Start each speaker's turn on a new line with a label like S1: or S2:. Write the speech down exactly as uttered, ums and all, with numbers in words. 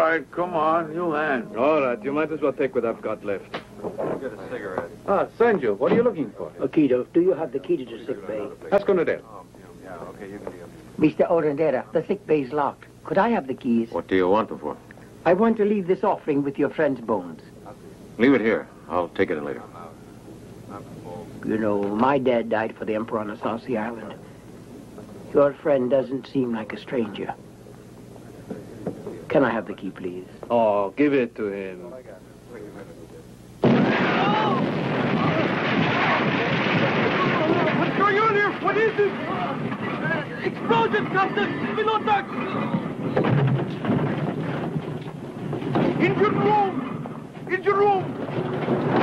S1: right, come on, you hand.
S2: All right, you might as well take what I've got left.
S3: Get a cigarette.
S2: Ah, Sanjo, what are you looking for?
S4: Akito, do you have the key to the sick bay?
S2: Ask Conadero.
S3: Yeah, okay, you can deal.
S4: Mister Orendera, the sick bay is locked. Could I have the keys?
S5: What do you want them for?
S4: I want to leave this offering with your friend's bones.
S5: Leave it here. I'll take it in later.
S4: You know, my dad died for the Emperor on the South Sea Island. Your friend doesn't seem like a stranger. Can I have the key, please?
S2: Oh, give it to him.
S6: What's going on here? What is this? Explosion, Captain! Below deck! In your room! In your room!